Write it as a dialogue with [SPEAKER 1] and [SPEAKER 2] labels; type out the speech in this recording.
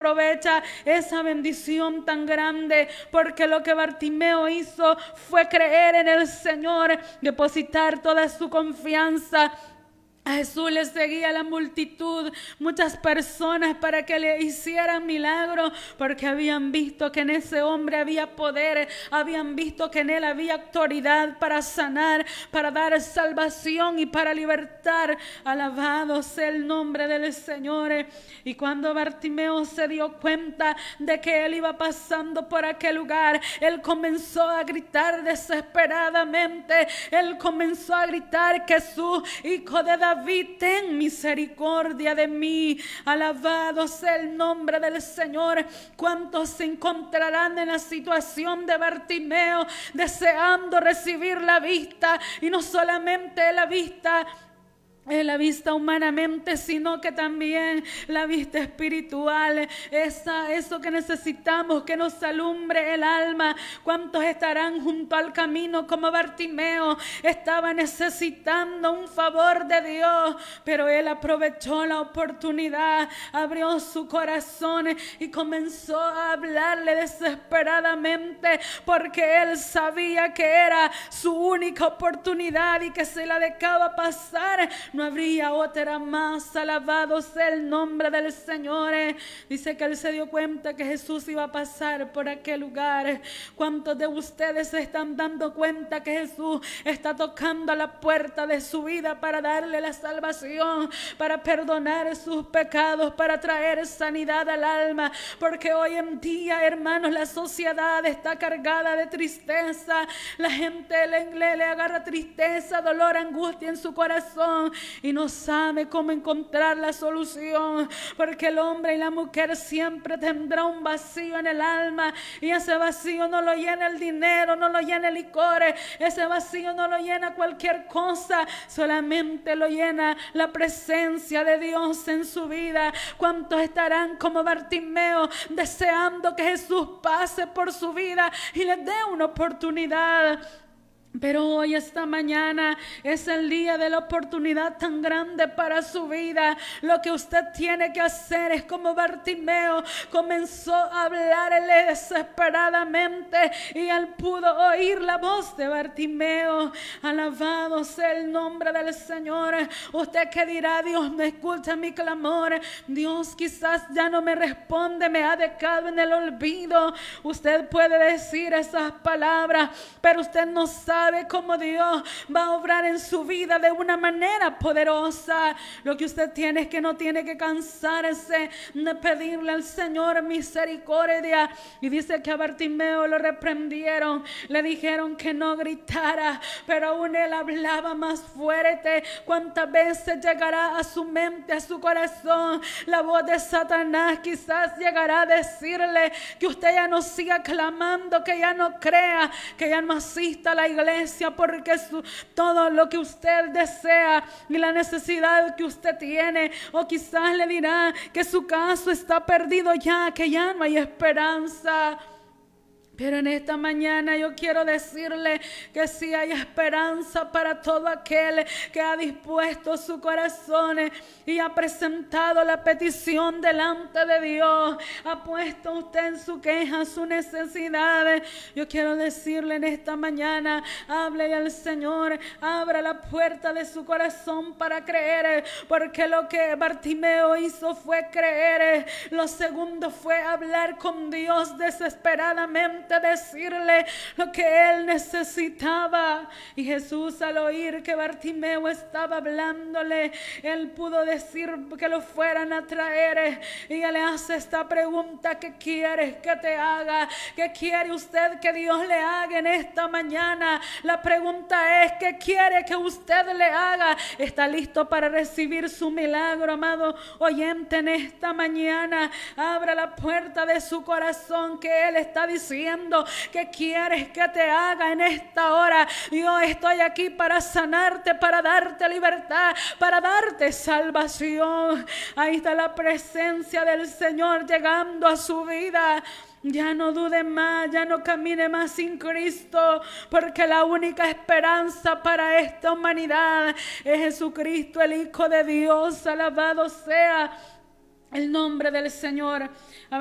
[SPEAKER 1] aprovecha esa bendición tan grande, porque lo que Bartimeo hizo fue creer en el Señor, depositar toda su confianza. A Jesús le seguía la multitud, muchas personas para que le hicieran milagros, porque habían visto que en ese hombre había poder, habían visto que en él había autoridad para sanar, para dar salvación y para libertar. Alabado sea el nombre del Señor. Y cuando Bartimeo se dio cuenta de que él iba pasando por aquel lugar, él comenzó a gritar desesperadamente. Él comenzó a gritar: Jesús, Hijo de David, ten misericordia de mí. Alabado sea el nombre del Señor. ¿Cuántos se encontrarán en la situación de Bartimeo, deseando recibir la vista? Y no solamente la vista humanamente, sino que también la vista espiritual, eso que necesitamos, que nos alumbre el alma. ¿Cuántos estarán junto al camino como Bartimeo? Estaba necesitando un favor de Dios, pero él aprovechó la oportunidad, abrió su corazón y comenzó a hablarle desesperadamente, porque él sabía que era su única oportunidad y que si la dejaba pasar no habría otra más. Alabado sea el nombre del Señor. Dice que él se dio cuenta que Jesús iba a pasar por aquel lugar. ¿Cuántos de ustedes se están dando cuenta que Jesús está tocando a la puerta de su vida para darle la salvación, para perdonar sus pecados, para traer sanidad al alma? Porque hoy en día, hermanos, la sociedad está cargada de tristeza. La gente le agarra tristeza, dolor, angustia en su corazón y no sabe cómo encontrar la solución, porque el hombre y la mujer siempre tendrá un vacío en el alma, y ese vacío no lo llena el dinero, no lo llena el licor, ese vacío no lo llena cualquier cosa, solamente lo llena la presencia de Dios en su vida. ¿Cuántos estarán como Bartimeo, deseando que Jesús pase por su vida y les dé una oportunidad? Pero hoy, esta mañana, es el día de la oportunidad tan grande para su vida. Lo que usted tiene que hacer es como Bartimeo. Comenzó a hablarle desesperadamente y él pudo oír la voz de Bartimeo. Alabado sea el nombre del Señor. Usted que dirá: Dios no escucha mi clamor, Dios quizás ya no me responde, me ha dejado en el olvido. Usted puede decir esas palabras, pero usted no sabe cómo Dios va a obrar en su vida de una manera poderosa. Lo que usted tiene es que no tiene que cansarse de pedirle al Señor misericordia. Y dice que a Bartimeo lo reprendieron, le dijeron que no gritara, pero aún él hablaba más fuerte. ¿Cuántas veces llegará a su mente, a su corazón, la voz de Satanás? Quizás llegará a decirle que usted ya no siga clamando, que ya no crea, que ya no asista a la iglesia, porque todo lo que usted desea y la necesidad que usted tiene, o quizás le dirá que su caso está perdido ya, que ya no hay esperanza. Pero en esta mañana yo quiero decirle que sí hay esperanza para todo aquel que ha dispuesto su corazón y ha presentado la petición delante de Dios. Ha puesto usted en su queja, su necesidad. Yo quiero decirle en esta mañana: hable al Señor, abra la puerta de su corazón para creer, porque lo que Bartimeo hizo fue creer. Lo segundo fue hablar con Dios desesperadamente, decirle lo que él necesitaba. Y Jesús, al oír que Bartimeo estaba hablándole, él pudo decir que lo fueran a traer, y él le hace esta pregunta: ¿qué quieres que te haga? ¿Qué quiere usted que Dios le haga en esta mañana? La pregunta es: ¿qué quiere que usted le haga? ¿Está listo para recibir su milagro, amado oyente? En esta mañana, abra la puerta de su corazón, que él está diciendo: ¿qué quieres que te haga en esta hora? Yo estoy aquí para sanarte, para darte libertad, para darte salvación. Ahí está la presencia del Señor llegando a su vida. Ya no dude más, ya no camine más sin Cristo, porque la única esperanza para esta humanidad es Jesucristo, el Hijo de Dios. Alabado sea el nombre del Señor.